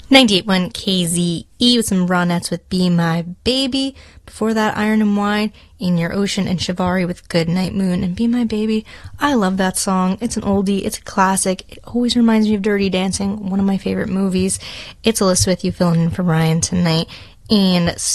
98.1 KZE with some Ronettes with Be My Baby. Before that, Iron and Wine, In Your Ocean, and Shivari with Good Night Moon. And Be My Baby, I love that song. It's an oldie, it's a classic. It always reminds me of Dirty Dancing, one of my favorite movies. It's Elizabeth, you filling in for Ryan tonight. And